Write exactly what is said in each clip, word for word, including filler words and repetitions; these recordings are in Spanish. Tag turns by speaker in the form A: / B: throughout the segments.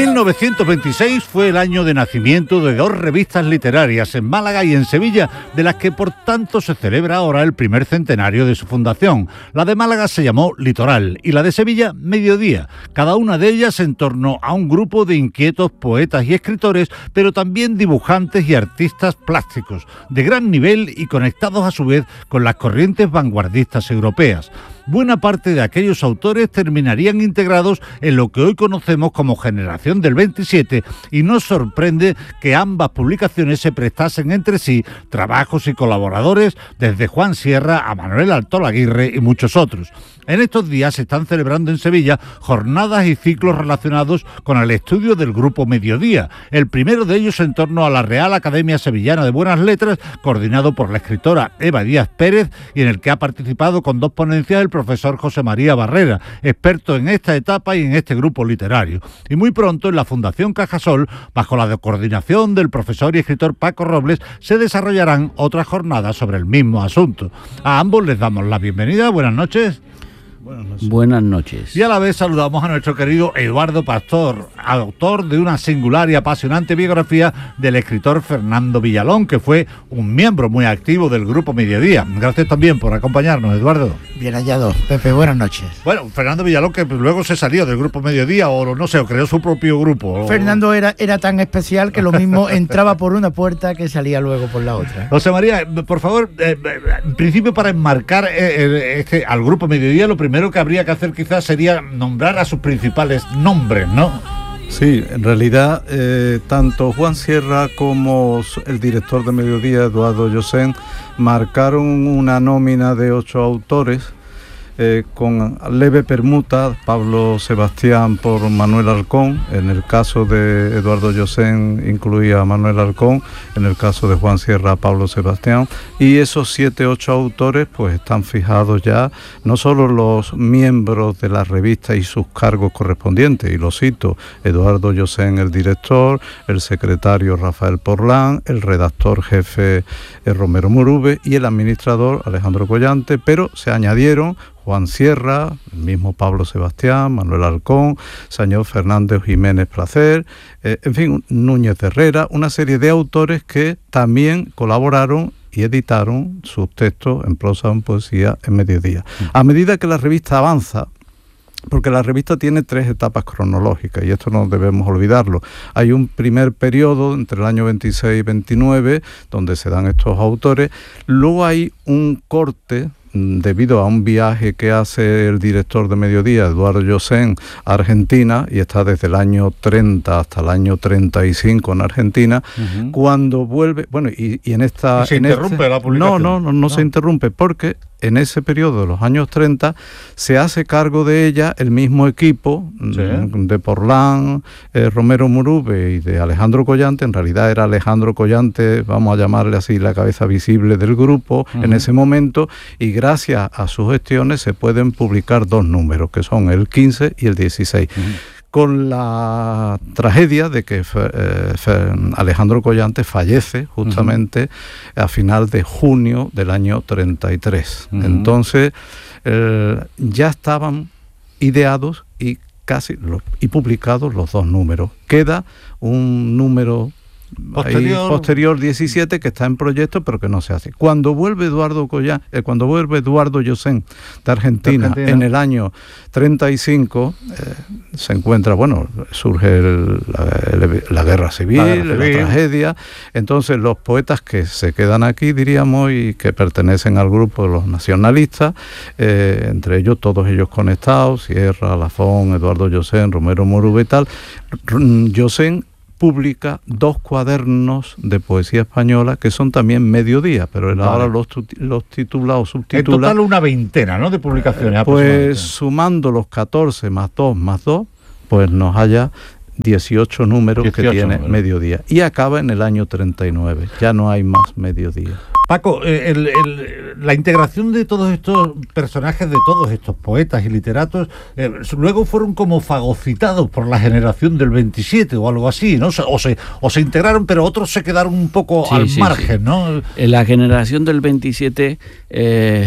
A: mil novecientos veintiséis fue el año de nacimiento de dos revistas literarias en Málaga y en Sevilla, de las que por tanto se celebra ahora el primer centenario de su fundación. La de Málaga se llamó Litoral y la de Sevilla Mediodía, cada una de ellas en torno a un grupo de inquietos poetas y escritores, pero también dibujantes y artistas plásticos, de gran nivel y conectados a su vez con las corrientes vanguardistas europeas. Buena parte de aquellos autores terminarían integrados en lo que hoy conocemos como Generación del veintisiete, y no sorprende que ambas publicaciones se prestasen entre sí trabajos y colaboradores, desde Juan Sierra a Manuel Altolaguirre y muchos otros. En estos días se están celebrando en Sevilla jornadas y ciclos relacionados con el estudio del Grupo Mediodía, el primero de ellos en torno a la Real Academia Sevillana de Buenas Letras, coordinado por la escritora Eva Díaz Pérez, y en el que ha participado con dos ponencias el profesor José María Barrera, experto en esta etapa y en este grupo literario. Y muy pronto en la Fundación Cajasol, bajo la coordinación del profesor y escritor Paco Robles, se desarrollarán otras jornadas sobre el mismo asunto. A ambos les damos la bienvenida. Buenas noches.
B: Buenas noches. Buenas noches.
A: Y a la vez saludamos a nuestro querido Eduardo Pastor, autor de una singular y apasionante biografía del escritor Fernando Villalón, que fue un miembro muy activo del Grupo Mediodía. Gracias también por acompañarnos, Eduardo.
C: Bien hallado, Pepe, buenas noches.
A: Bueno, Fernando Villalón, que luego se salió del Grupo Mediodía, o no sé, o creó su propio grupo.
C: Fernando era, era tan especial que lo mismo entraba por una puerta que salía luego por la otra.
A: José María, por favor, eh, en principio, para enmarcar eh, este, al Grupo Mediodía, lo primero Lo primero que habría que hacer quizás sería nombrar a sus principales nombres, ¿no?
D: Sí, en realidad eh, tanto Juan Sierra como el director de Mediodía, Eduardo Llosén, marcaron una nómina de ocho autores, eh, con leve permuta, Pablo Sebastián por Manuel Halcón. En el caso de Eduardo Llosén incluía a Manuel Halcón, en el caso de Juan Sierra a Pablo Sebastián, y esos siete, ocho autores pues están fijados ya, no solo los miembros de la revista y sus cargos correspondientes, y los cito: Eduardo Llosén, el director, el secretario Rafael Porlán, el redactor jefe eh, Romero Murube y el administrador Alejandro Collante, pero se añadieron Juan Sierra, el mismo Pablo Sebastián, Manuel Halcón, señor Fernández Jiménez Placer, eh, en fin, Núñez de Herrera, una serie de autores que también colaboraron y editaron sus textos en prosa o en poesía en Mediodía. A medida que la revista avanza, porque la revista tiene tres etapas cronológicas y esto no debemos olvidarlo. Hay un primer periodo entre el año veintiséis y veintinueve donde se dan estos autores, luego hay un corte debido a un viaje que hace el director de Mediodía, Eduardo Llosén, a Argentina, y está desde el año treinta hasta el año treinta y cinco en Argentina. Uh-huh. Cuando vuelve, bueno, y, y en esta...
A: ¿Y se
D: en
A: interrumpe
D: este,
A: la publicación?
D: No, no, no, no, no se interrumpe, porque en ese periodo de los años treinta se hace cargo de ella el mismo equipo, sí, de Porlán, eh, Romero Murube y de Alejandro Collante. En realidad era Alejandro Collante, vamos a llamarle así, la cabeza visible del grupo, uh-huh, en ese momento, y gracias a sus gestiones se pueden publicar dos números, que son el quince y el dieciséis. Uh-huh. Con la tragedia de que eh, Alejandro Collante fallece justamente uh-huh. a final de junio del año treinta y tres. Uh-huh. Entonces eh, ya estaban ideados y casi los, y publicados los dos números. Queda un número posterior. Ahí, posterior diecisiete, que está en proyecto pero que no se hace. Cuando vuelve Eduardo Collán, eh, cuando vuelve Eduardo Llosén de Argentina, Argentina en el año treinta y cinco, eh, se encuentra, bueno, surge el, la, la guerra civil, la, guerra civil. la tragedia. Entonces los poetas que se quedan aquí, diríamos, y que pertenecen al grupo de los nacionalistas, eh, entre ellos todos ellos conectados, Sierra, Lafón, Eduardo Llosén, Romero Murube y tal. Llosén publica dos cuadernos de poesía española que son también Mediodía, pero él vale. ahora los, los titula o subtitula.
A: En total una veintena, ¿no?, de publicaciones.
D: Eh, pues sumando los catorce más dos más dos, pues nos haya dieciocho números dieciocho que tiene números. Mediodía. Y acaba en el año treinta y nueve, ya no hay más Mediodía.
A: Paco, el, el, la integración de todos estos personajes, de todos estos poetas y literatos, eh, luego fueron como fagocitados por la generación del veintisiete o algo así, ¿no? O se, o se integraron, pero otros se quedaron un poco sí, al sí, margen, sí. ¿no?
B: En la generación del veintisiete... Eh,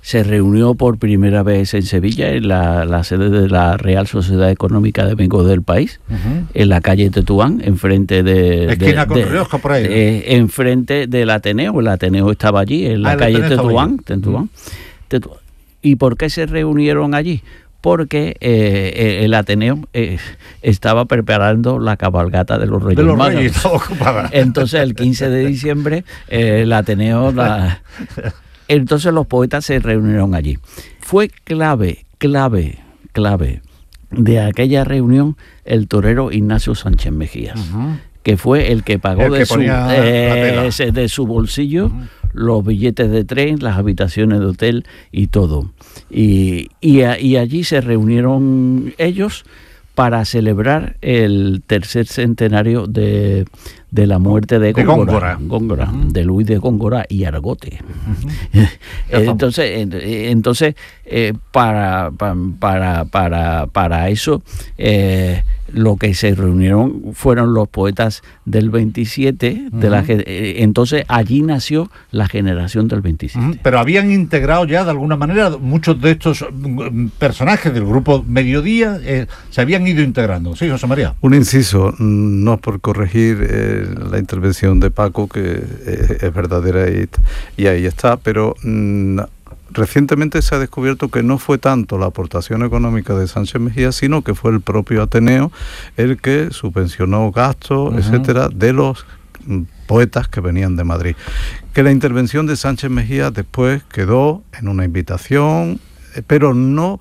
B: se reunió por primera vez en Sevilla, en la, la sede de la Real Sociedad Económica de Amigos del País, uh-huh. en la calle Tetuán, enfrente de...
A: Esquina
B: de,
A: con
B: de,
A: Rioja, por ahí.
B: Eh, enfrente del Ateneo, el Ateneo estaba allí, en la ah, calle Tetuán. Tetuán, uh-huh. Tetuán. ¿Y por qué se reunieron allí? Porque eh, el Ateneo eh, estaba preparando la cabalgata de los Reyes
A: de los
B: Magos.
A: Reyes, estaba ocupada.
B: Entonces, el quince de diciembre, eh, el Ateneo... La, entonces los poetas se reunieron allí. Fue clave, clave, clave de aquella reunión el torero Ignacio Sánchez Mejías, uh-huh. que fue el que pagó el de, que su, eh, de su bolsillo uh-huh. los billetes de tren, las habitaciones de hotel y todo. Y, y, y allí se reunieron ellos para celebrar el tercer centenario de, de la muerte de Góngora, de, Góngora. Góngora, uh-huh. de Luis de Góngora y Argote. Uh-huh. entonces, entonces eh, para, para, para, para eso eh, lo que se reunieron fueron los poetas del veintisiete, uh-huh. de la, eh, entonces allí nació la generación del veintisiete. Uh-huh.
A: Pero habían integrado ya de alguna manera muchos de estos personajes del grupo Mediodía, eh, se habían ido integrando. Sí, José María.
D: Un inciso, no por corregir eh, la intervención de Paco, que eh, es verdadera y, y ahí está, pero mm, recientemente se ha descubierto que no fue tanto la aportación económica de Sánchez Mejía, sino que fue el propio Ateneo el que subvencionó gastos, uh-huh. etcétera, de los poetas que venían de Madrid. Que la intervención de Sánchez Mejía después quedó en una invitación, pero no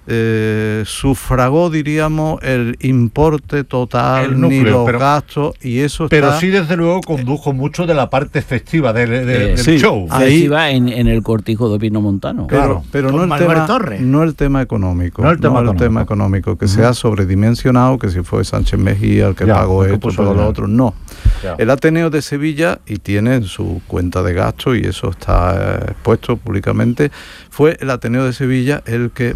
D: eh, sufragó, diríamos, el importe total, el núcleo, ni los pero, gastos, y eso
A: pero
D: está...
A: sí, desde luego, condujo mucho de la parte festiva de, de, eh, del
B: sí,
A: show.
B: Ahí va en, en el cortijo de Pino Montano.
D: Claro, pero, pero no, el tema, no el tema económico. No el tema, no económico. El tema económico, que uh-huh. se ha sobredimensionado, que si fue Sánchez Mejía el que ya, pagó esto, pagó lo otro. No. Ya. El Ateneo de Sevilla, y tiene su cuenta de gasto, y eso está expuesto públicamente, fue el Ateneo de Sevilla el que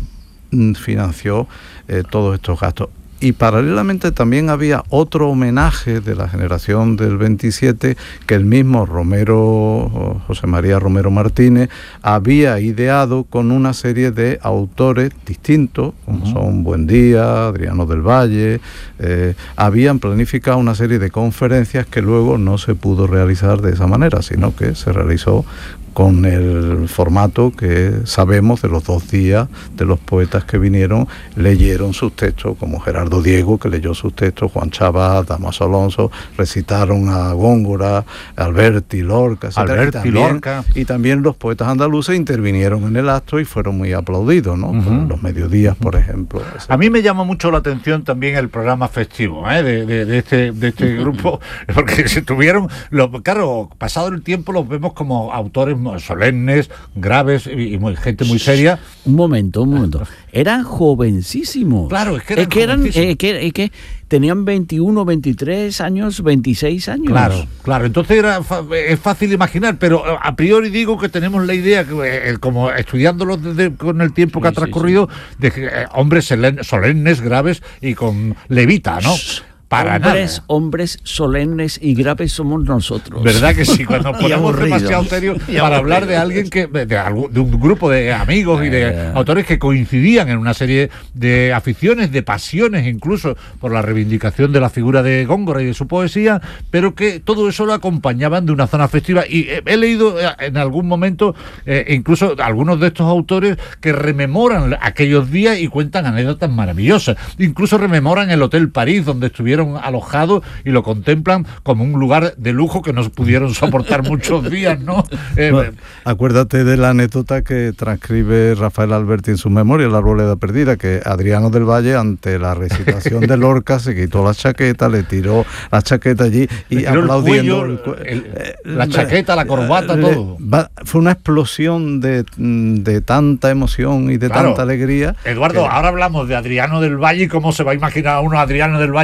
D: financió eh, todos estos gastos. Y paralelamente también había otro homenaje de la generación del veintisiete que el mismo Romero, José María Romero Martínez, había ideado con una serie de autores distintos, como uh-huh. son Buendía, Adriano del Valle. Eh, habían planificado una serie de conferencias que luego no se pudo realizar de esa manera, sino que se realizó con el formato que sabemos de los dos días de los poetas que vinieron, leyeron sus textos, como Gerardo Diego, que leyó sus textos, Juan Chabat, Damaso Alonso, recitaron a Góngora, Alberti, Lorca, etcétera.
A: Alberti,
D: y, también,
A: Lorca.
D: y también los poetas andaluces intervinieron en el acto y fueron muy aplaudidos, ¿no? Uh-huh. Los Mediodías, por ejemplo.
A: A mí me llama mucho la atención también el programa festivo, ¿eh? de, de, de este, de este grupo, porque se tuvieron, lo, claro, pasado el tiempo los vemos como autores solemnes, graves y, y muy, gente muy seria.
B: Un momento, un momento. Eran jovencísimos.
A: Claro, es que eran,
B: es que, eran eh, que, es que tenían veintiuno, veintitrés años, veintiséis años.
A: Claro, claro. Entonces era es fácil imaginar, pero a priori digo que tenemos la idea, que, eh, como estudiándolo desde, con el tiempo que sí, ha transcurrido, sí, sí. de que, eh, hombres solemnes, graves y con levita, ¿no? Shh. Para
B: hombres,
A: nada.
B: Hombres solemnes y graves somos nosotros.
A: ¿Verdad que sí? Cuando nos ponemos demasiado serios para hablar de alguien que, de, de, de un grupo de amigos y de eh. autores que coincidían en una serie de aficiones, de pasiones, incluso por la reivindicación de la figura de Góngora y de su poesía, pero que todo eso lo acompañaban de una zona festiva. Y he, he leído en algún momento, eh, incluso algunos de estos autores que rememoran aquellos días y cuentan anécdotas maravillosas. Incluso rememoran el Hotel París, donde estuvieron alojados y lo contemplan como un lugar de lujo que no pudieron soportar muchos días, ¿no? Eh,
D: no acuérdate de la anécdota que transcribe Rafael Alberti en su memoria, La Arboleda Perdida, que Adriano del Valle, ante la recitación de Lorca, se quitó la chaqueta, le tiró la chaqueta allí y aplaudiendo
A: el cuello, el, el, la chaqueta, la corbata, le, todo.
D: Va, fue una explosión de, de tanta emoción y de claro, tanta alegría.
A: Eduardo, que... ahora hablamos de Adriano del Valle y cómo se va a imaginar a uno a Adriano del Valle quitando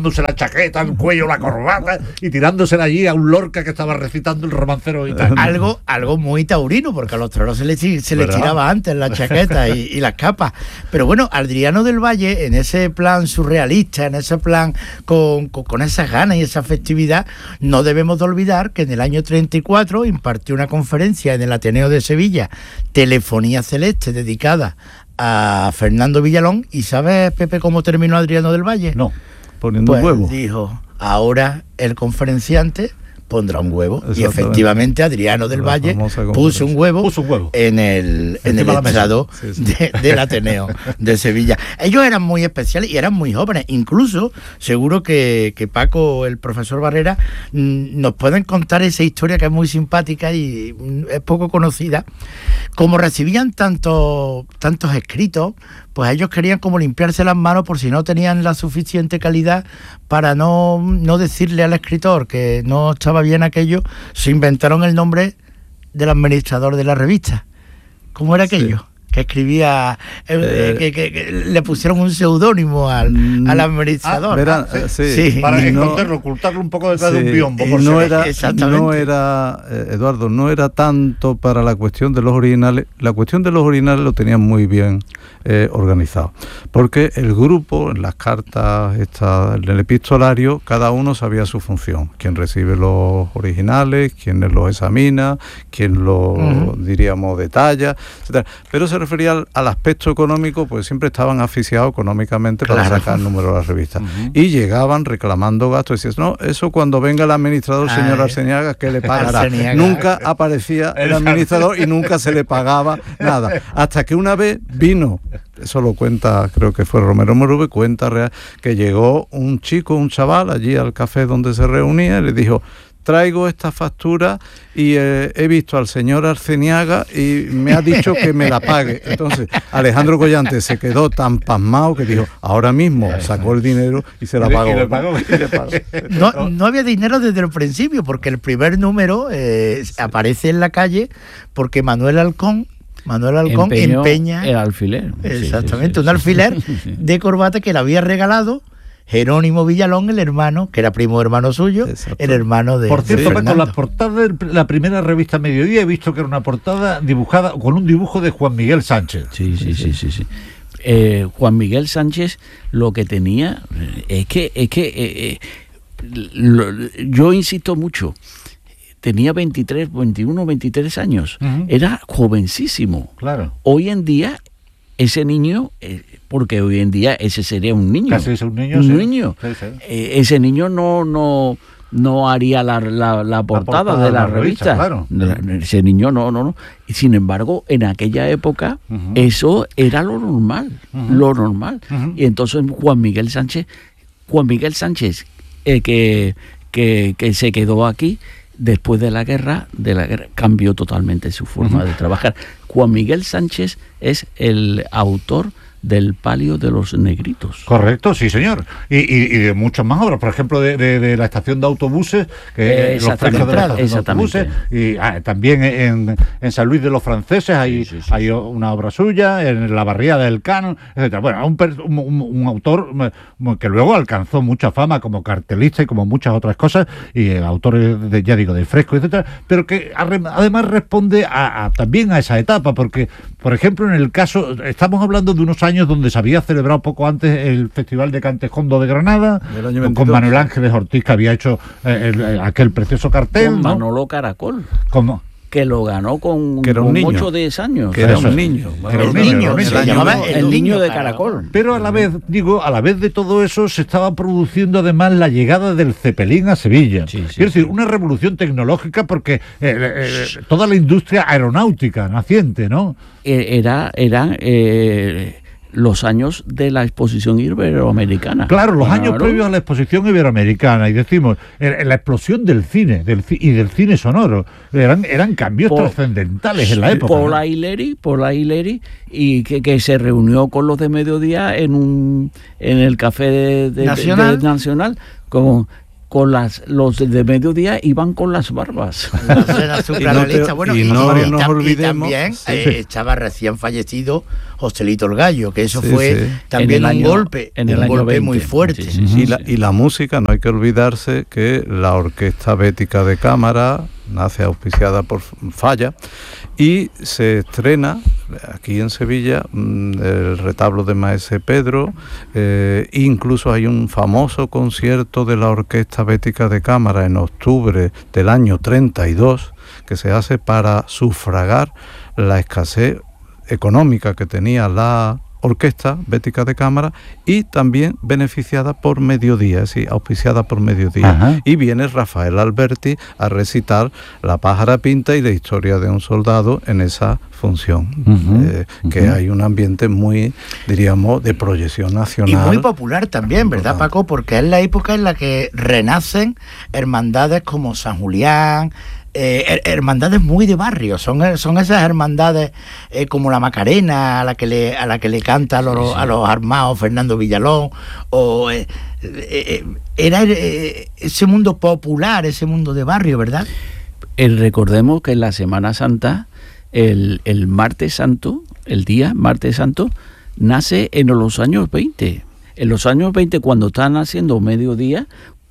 A: quitándose la chaqueta, el cuello, la corbata y tirándosela allí a un Lorca que estaba recitando el romancero y tal.
C: Algo, algo muy taurino, porque a los toreros se les, se les tiraba antes la chaqueta y, y las capas. Pero bueno, Adriano del Valle, en ese plan surrealista, en ese plan con, con, con esas ganas y esa festividad, no debemos de olvidar que en el año treinta y cuatro impartió una conferencia en el Ateneo de Sevilla, Telefonía Celeste, dedicada a Fernando Villalón. ¿Y sabes, Pepe, cómo terminó Adriano del Valle?
A: No,
D: poniendo
C: pues
D: un huevo.
C: Dijo, ahora el conferenciante pondrá un huevo. Y efectivamente Adriano del Valle puso un huevo, puso un huevo en el, en el estrado sí, sí. De, del Ateneo de Sevilla. Ellos eran muy especiales y eran muy jóvenes. Incluso, seguro que, que Paco, el profesor Barrera, nos pueden contar esa historia que es muy simpática y es poco conocida. Como recibían tantos tantos escritos, pues ellos querían como limpiarse las manos por si no tenían la suficiente calidad para no, no decirle al escritor que no estaba bien aquello. Se inventaron el nombre del administrador de la revista. ¿Cómo era aquello? Sí. Que escribía, eh, eh, que, que, que le pusieron un seudónimo al, al administrador.
D: Ah, verá, ah, sí,
A: sí, para esconderlo, no, ocultarlo un poco detrás sí, de un biombo. Por
D: no, era, no era, eh, Eduardo, no era tanto para la cuestión de los originales. La cuestión de los originales lo tenían muy bien eh, organizado. Porque el grupo, en las cartas, esta, en el epistolario, cada uno sabía su función. Quién recibe los originales, quién los examina, quién los, uh-huh. diríamos, detalla, etcétera. Pero se refería al, al aspecto económico, pues siempre estaban asfixiados económicamente para claro. sacar el número de la revista. Uh-huh. Y llegaban reclamando gastos. Y decías, no, eso cuando venga el administrador, Ay. señor Arceniaga, que le pagará. Arceniaga. Nunca aparecía el administrador y nunca se le pagaba nada. Hasta que una vez vino, eso lo cuenta, creo que fue Romero Morube, cuenta real, que llegó un chico, un chaval, allí al café donde se reunía y le dijo, traigo esta factura y eh, he visto al señor Arceniaga y me ha dicho que me la pague. Entonces Alejandro Collante se quedó tan pasmado que dijo, ahora mismo sacó el dinero y se la pagó.
A: Y le pagó. Y le pagó.
C: No, no había dinero desde el principio, porque el primer número eh, sí. aparece en la calle porque Manuel Halcón Manuel Halcón Empeñó empeña
B: el alfiler.
C: Exactamente, sí, sí, sí, un
B: sí.
C: alfiler de corbata que le había regalado Jerónimo Villalón, el hermano, que era primo hermano suyo, Exacto. el hermano de
A: Por cierto,
C: de
A: Paco, la portada de la primera revista Mediodía he visto que era una portada dibujada con un dibujo de Juan Miguel Sánchez.
B: Sí, sí, sí, sí, sí. Eh, Juan Miguel Sánchez lo que tenía es que, es que eh, eh, lo, yo insisto mucho, tenía veintitrés, veintiuno, veintitrés años, uh-huh. era jovencísimo.
A: Claro.
B: Hoy en día ese niño, eh, porque hoy en día ese sería un niño.
A: Casi es un niño.
B: Un
A: sí.
B: niño.
A: Sí, sí.
B: Eh, ese niño no, no, no haría la, la, la, portada, la portada de la, la revista.
A: revista claro.
B: Ese niño no, no, no. Y sin embargo, en aquella época, uh-huh. eso era lo normal. Uh-huh. Lo normal. Uh-huh. Y entonces Juan Miguel Sánchez, Juan Miguel Sánchez, eh, que, que, que se quedó aquí, después de la guerra, de la guerra cambió totalmente su forma uh-huh. de trabajar. Juan Miguel Sánchez es el autor del Palio de los Negritos.
A: Correcto, sí señor. Y, y, y de muchas más obras, por ejemplo de, de, de la estación de autobuses, que
B: eh,
A: los frescos de la estación de autobuses, y ah, también en, en San Luis de los Franceses hay, sí, sí, sí, hay una obra suya, en la barriada del Cano, etcétera. Bueno, un, un, un autor que luego alcanzó mucha fama como cartelista y como muchas otras cosas, y autores de, ya digo, de frescos, etcétera, pero que además responde a, a, también a esa etapa, porque, por ejemplo, en el caso, estamos hablando de unos años donde se había celebrado poco antes el Festival de Cantejondo de Granada, con Manuel Ángeles Ortiz, que había hecho eh, el, el, aquel precioso cartel.
B: Con
A: ¿no?
B: Manolo Caracol.
A: ¿Cómo?
B: Que lo ganó con,
D: que era un
B: con
D: niño.
B: ocho o diez años.
D: Que era un niño.
C: Era un niño,
B: se
C: se
B: llamaba
C: llamaba
B: el niño de Caracol.
A: Pero a la vez, digo, a la vez de todo eso, se estaba produciendo además la llegada del Cepelín a Sevilla. Sí, sí, es decir, sí. una revolución tecnológica porque eh, eh, toda la industria aeronáutica naciente, ¿no?
B: Era, eran... Eh, los años de la exposición iberoamericana.
A: Claro, los claro. años previos a la exposición iberoamericana, y decimos, la explosión del cine del, y del cine sonoro, eran, eran cambios por, trascendentales en la época.
B: Paula Hileri, Paula Hileri, y que, que se reunió con los de Mediodía en un en el café de, de,
C: Nacional,
B: de, de, Nacional con con las los de mediodía iban con las barbas.
C: La cena surrealista. Bueno, y, no, y,
D: nos
C: tam
D: olvidemos,
C: y también
D: sí.
C: eh, estaba recién fallecido Joselito el Gallo, que eso sí, fue sí. también un
B: año,
C: golpe,
B: en
C: un
B: el
C: golpe
B: veinte.
C: muy fuerte.
D: Sí, sí, sí, y, la, y la música, no hay que olvidarse que la Orquesta Bética de Cámara nace auspiciada por Falla y se estrena aquí en Sevilla el retablo de Maese Pedro, eh, incluso hay un famoso concierto de la Orquesta Bética de Cámara en octubre del año treinta y dos que se hace para sufragar la escasez económica que tenía la Orquesta Bética de Cámara y también beneficiada por Mediodía, es decir, auspiciada por Mediodía. Ajá. Y viene Rafael Alberti a recitar La pájara pinta y la historia de un soldado en esa función, uh-huh, eh, uh-huh. que hay un ambiente muy, diríamos, de proyección nacional.
C: Y muy popular también, ¿verdad, Paco? Porque es la época en la que renacen hermandades como San Julián, Eh, hermandades muy de barrio, son, son esas hermandades eh, como la Macarena a la que le, a la que le canta a los, sí, sí. a los armados Fernando Villalón, o eh, eh, era eh, ese mundo popular, ese mundo de barrio, ¿verdad?
B: El, recordemos que en la Semana Santa, el, el martes santo, el día martes santo, nace en los años veinte. En los años veinte, cuando están haciendo mediodía,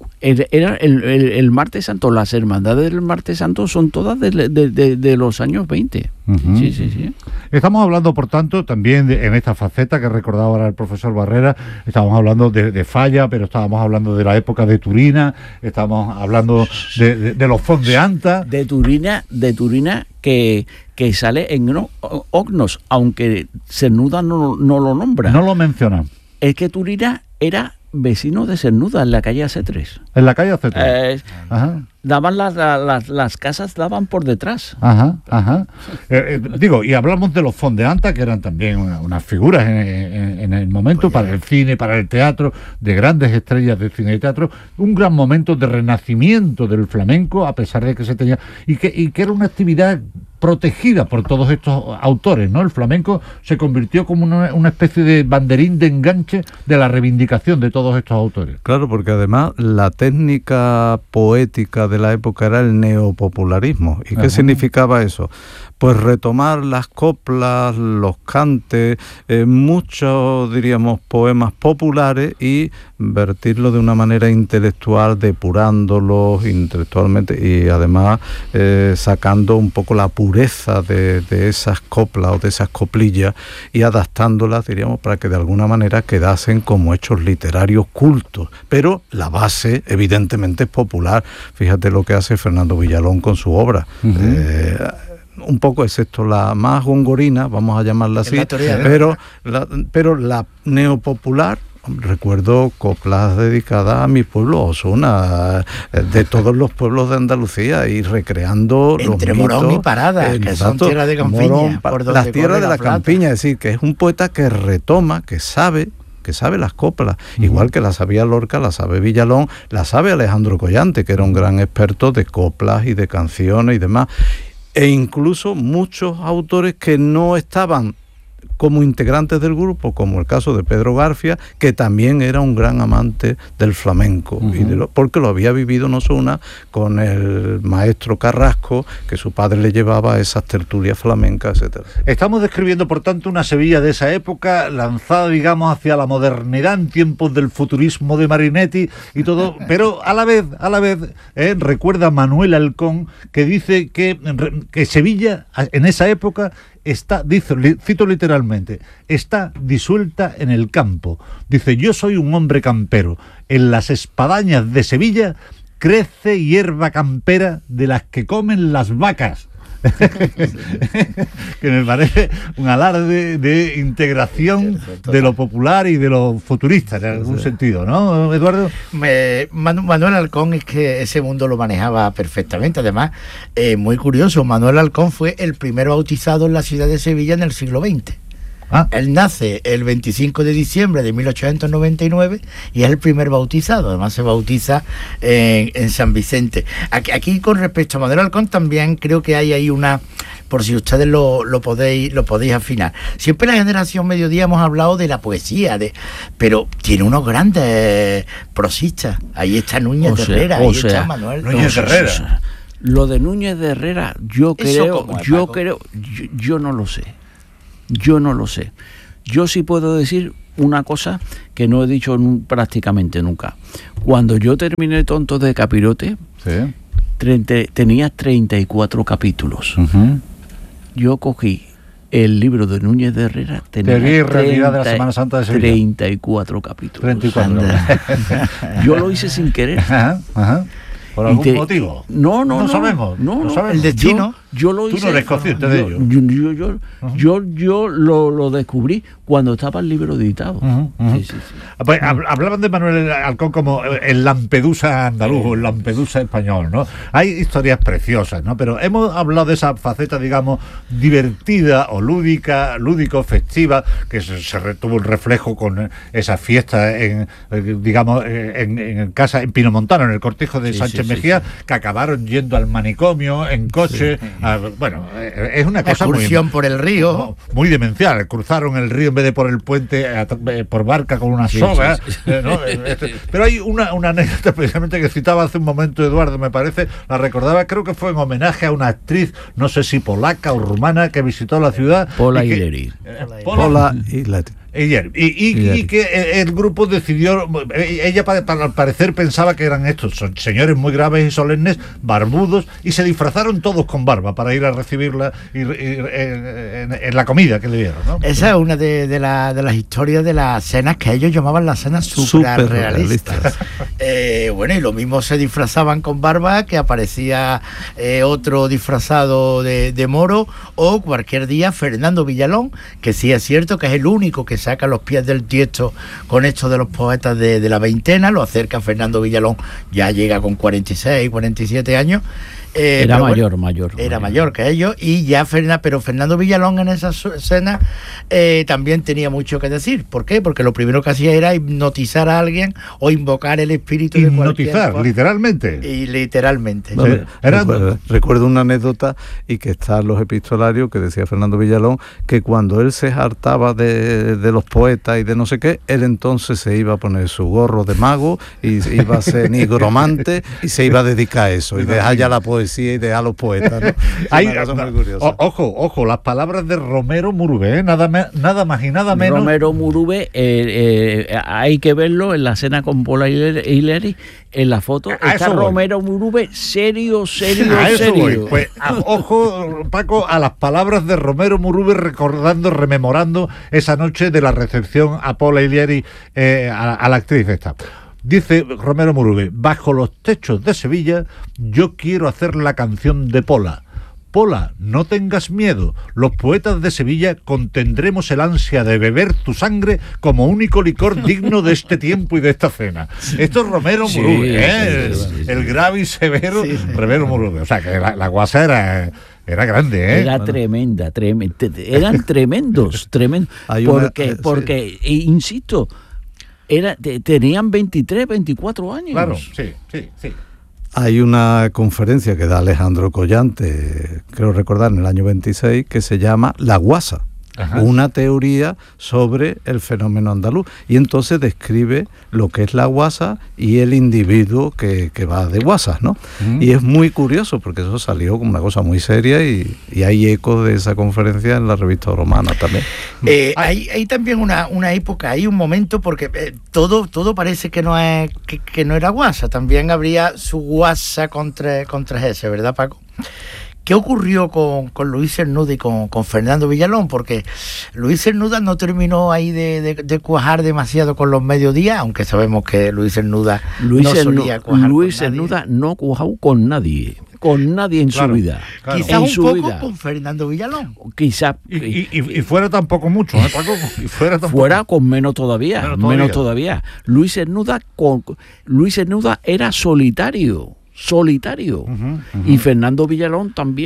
B: Era el, el, el martes santo, las hermandades del martes santo son todas de, de, de, de los años veinte. Uh-huh. Sí, sí, sí.
A: Estamos hablando, por tanto, también de, en esta faceta que recordaba ahora el profesor Barrera, estábamos hablando de, de Falla, pero estábamos hablando de la época de Turina, estábamos hablando de, de, de los fondeantas.
B: De Turina, de Turina que, que sale en Ognos, aunque Cernuda no, no lo nombra.
A: No lo menciona.
B: Es que Turina era vecino de Cernuda, en la calle A C tres.
A: ¿En la calle A C tres?
B: Eh, ajá. Daban las, las, las casas, daban por detrás.
A: Ajá, ajá. Eh, eh, digo, y hablamos de los fondeantas, que eran también unas una figuras en, en, en el momento, pues para el cine, para el teatro, de grandes estrellas de cine y teatro, un gran momento de renacimiento del flamenco, a pesar de que se tenía, y que, y que era una actividad protegida por todos estos autores, ¿no? El flamenco se convirtió como una, una especie de banderín de enganche de la reivindicación de todos estos autores.
D: Claro, porque además la técnica poética de la época era el neopopularismo. ¿Y qué Ajá. significaba eso? Pues retomar las coplas, los cantes, eh, muchos, diríamos, poemas populares y vertirlo de una manera intelectual, depurándolos intelectualmente y además eh, sacando un poco la pureza de, de esas coplas o de esas coplillas y adaptándolas, diríamos, para que de alguna manera quedasen como hechos literarios cultos. Pero la base, evidentemente, es popular. Fíjate lo que hace Fernando Villalón con su obra. Uh-huh. eh, un poco excepto la más gongorina, vamos a llamarla así, pero la, pero la neopopular, recuerdo coplas dedicadas a mi pueblo, Osuna, de todos los pueblos de Andalucía y recreando
C: entre
D: los
C: Morón
D: mitos,
C: y Parada,
D: eh,
C: que
D: exacto,
C: son tierras de campiña,
D: Morón,
C: por donde
D: las tierras de la,
C: la
D: campiña, es decir, que es un poeta que retoma, que sabe que sabe las coplas, uh-huh. igual que la sabía Lorca, la sabe Villalón, la sabe Alejandro Collante, que era un gran experto de coplas y de canciones y demás, e incluso muchos autores que no estaban como integrantes del grupo, como el caso de Pedro Garfia, que también era un gran amante del flamenco, uh-huh. y de lo, porque lo había vivido no solo con el maestro Carrasco, que su padre le llevaba a esas tertulias flamencas, etcétera.
A: Estamos describiendo, por tanto, una Sevilla de esa época, lanzada, digamos, hacia la modernidad en tiempos del futurismo de Marinetti y todo, pero a la vez, a la vez, eh, recuerda Manuel Halcón, que dice que, que Sevilla, en esa época, está, dice, cito literalmente, está disuelta en el campo. Dice, yo soy un hombre campero. En las espadañas de Sevilla crece hierba campera de las que comen las vacas. Que me parece un alarde de integración de lo popular y de lo futurista, en algún sentido, ¿no, Eduardo?
C: Me, Manuel Halcón es que ese mundo lo manejaba perfectamente. Además, eh, muy curioso, Manuel Halcón fue el primero bautizado en la ciudad de Sevilla en el siglo veinte. Ah. Él nace el veinticinco de diciembre de mil ochocientos noventa y nueve y es el primer bautizado. Además se bautiza en, en San Vicente. Aquí, aquí con respecto a Manuel Halcón también creo que hay ahí una, por si ustedes lo, lo podéis lo podéis afinar. Siempre en la generación Mediodía hemos hablado de la poesía, de, pero tiene unos grandes prosistas. Ahí está Núñez
B: o
C: de
B: sea,
C: Herrera,
B: o
C: ahí
B: sea,
C: está Manuel
A: Núñez de Herrera.
B: O sea, lo de Núñez de Herrera, yo creo,
C: es,
B: yo
C: Paco?
B: creo, yo, yo no lo sé. Yo no lo sé. Yo sí puedo decir una cosa que no he dicho nu- prácticamente nunca. Cuando yo terminé Tontos de Capirote,
A: Sí.
B: treinta, tenía treinta y cuatro capítulos.
A: Uh-huh.
B: Yo cogí el libro de Núñez de Herrera, tenía
A: Teoría y realidad de la Semana Santa de Sevilla.
B: treinta y cuatro capítulos.
A: treinta y cuatro.
B: Yo lo hice sin querer.
A: Ajá, ajá. ¿Por
B: Y
A: algún
B: te-
A: motivo?
B: No, no,
A: No
B: no.
A: sabemos,
B: No,
A: no
B: no.
A: sabemos.
C: El destino.
B: Yo, yo lo
A: Tú
B: hice.
A: no eres consciente de
B: yo,
A: ello.
B: Yo, yo, yo, uh-huh. yo, yo lo, lo descubrí cuando estaba el libro editado.
A: Uh-huh, uh-huh.
B: Sí, sí, sí.
A: Pues, hab- hablaban de Manuel Halcón como el Lampedusa andaluz o el Lampedusa español, ¿no? Hay historias preciosas, ¿no? Pero hemos hablado de esa faceta, digamos, divertida o lúdica, lúdico, festiva, que se, se retuvo el reflejo con esa fiesta en, eh, digamos, eh, en, en casa, en Pinomontano, en el cortijo de
B: Sí,
A: Sánchez
B: sí, sí,
A: Mejía,
B: sí.
A: que acabaron yendo al manicomio en coche.
B: Sí.
A: A, bueno, eh, es una cosa muy...
C: excursión por el río.
A: Muy demencial, cruzaron el río en vez de por el puente, a, eh, por barca con una
B: Sí,
A: soga.
B: sí, sí.
A: Eh, ¿no? Este, pero hay una, una anécdota precisamente que citaba hace un momento Eduardo, me parece, la recordaba, creo que fue en homenaje a una actriz, no sé si polaca o rumana, que visitó la ciudad.
B: Pola
A: y que-
B: Hileri.
A: eh,
D: Pola y Leti.
A: Ayer. Y, y,
D: Ayer.
A: y que eh, el grupo decidió, eh, ella pa- pa- al parecer pensaba que eran estos son señores muy graves y solemnes, barbudos, y se disfrazaron todos con barba para ir a recibirla y, y, eh, en, en la comida que le dieron, ¿no?
C: Esa es una de, de, la- de las historias de las cenas que ellos llamaban las cenas superrealistas.
D: Superrealistas.
C: Eh, bueno, y lo mismo se disfrazaban con barba, que aparecía eh, otro disfrazado de, de moro, o cualquier día Fernando Villalón, que sí es cierto que es el único que saca los pies del tiesto con esto de los poetas de, de la veintena, lo acerca Fernando Villalón, ya llega con cuarenta y seis, cuarenta y siete años. Eh,
B: Era
C: pero
B: mayor,
C: bueno,
B: mayor.
C: Era mayor que ellos, y ya Fernando, pero Fernando Villalón en esa su- escena eh, también tenía mucho que decir. ¿Por qué? Porque lo primero que hacía era hipnotizar a alguien o invocar el espíritu de cualquier
A: Hipnotizar,
C: cosa.
A: literalmente.
C: Y literalmente.
D: No,
A: Sí.
D: me-
A: Era-
D: recuerdo, recuerdo una anécdota y que está en los epistolarios que decía Fernando Villalón que cuando él se hartaba de, de los poetas y de no sé qué, él entonces se iba a poner su gorro de mago y iba a ser nigromante y se iba a dedicar a eso y dejar ya la poesía y dejar a los poetas, ¿no? Es
A: Hay-
D: una cosa muy curiosa.
A: o- ojo, ojo, las palabras de Romero Murube, ¿eh? nada, me- nada más y nada menos.
B: Romero Murube, eh, eh, hay que verlo en la cena con Pola Hileri, en la foto
A: A
B: está
A: eso voy.
B: Romero Murube serio, serio,
A: A eso
B: serio.
A: voy. Pues, a- ojo, Paco, a las palabras de Romero Murube recordando, rememorando esa noche de la recepción a Pola Hileri, eh, a, a la actriz esta. Dice Romero Murube: bajo los techos de Sevilla yo quiero hacer la canción de Pola. Pola, no tengas miedo. Los poetas de Sevilla contendremos el ansia de beber tu sangre como único licor digno de este tiempo y de esta cena. Esto es Romero
B: Sí,
A: Murube, ¿eh?
B: sí, sí, sí.
A: El grave y severo
C: Sí, sí.
A: Romero Murube. O sea, que la, la guasa era, era grande, ¿eh?
B: Era tremenda, tremenda, eran tremendos, tremendos,
D: Hay una-
B: porque,
D: eh, sí.
B: porque e insisto, era, te- tenían veintitrés, veinticuatro años.
A: Claro, sí, sí, sí.
D: Hay una conferencia que da Alejandro Collante, creo recordar, en el año veintiséis, que se llama La Guasa.
A: Ajá.
D: Una teoría sobre el fenómeno andaluz, y entonces describe lo que es la guasa y el individuo que, que va de guasas, ¿no?
A: Mm.
D: Y es muy curioso porque eso salió como una cosa muy seria y, y hay eco de esa conferencia en la revista Romana también.
C: Eh, hay, hay también una, una época, hay un momento, porque eh, todo, todo parece que no es que, que no era guasa, también habría su guasa contra, contra ese, ¿verdad, Paco? ¿Qué ocurrió con, con Luis Cernuda y con, con Fernando Villalón? Porque Luis Cernuda no terminó ahí de, de, de cuajar demasiado con los mediodías, aunque sabemos que Luis Cernuda
B: Luis,
C: no
B: Cernu-
C: solía cuajar
B: Luis
C: con nadie.
B: Cernuda no cuajó con nadie, con nadie en
A: Claro,
B: su vida.
A: claro.
C: Quizás
B: En
C: un
B: su
C: poco
B: vida.
C: con Fernando Villalón.
B: Quizá
A: Y, y, y- y fuera tampoco mucho, ¿eh, Paco? Y fuera tampoco.
B: fuera con menos todavía,
A: Menos
B: menos
A: todavía.
B: todavía. Luis Cernuda con Luis Cernuda era solitario, solitario.
A: Ujú, ujú.
B: Y Fernando Villalón también.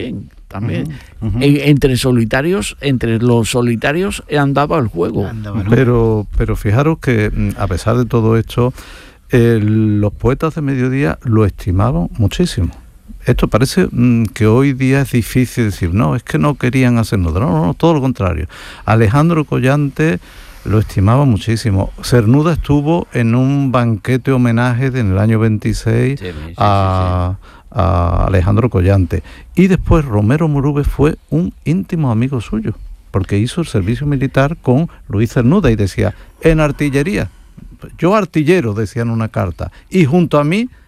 B: también. Uh-huh, uh-huh. En, entre solitarios, entre los solitarios andaba el juego. Andaba, ¿no?
D: Pero, pero fijaros que a pesar de todo esto, eh, los poetas de mediodía lo estimaban muchísimo. Esto parece mmm, que hoy día es difícil decir, no, es que no querían hacernos. No, no, no, todo lo contrario. Alejandro Collante lo estimaba muchísimo. Cernuda estuvo en un banquete homenaje en el año veintiséis sí, sí, sí, a, sí, sí. a Alejandro Collante. Y después Romero Murube fue un íntimo amigo suyo, porque hizo el servicio militar con Luis Cernuda y decía, en artillería, yo artillero, decía en una carta, y junto a mí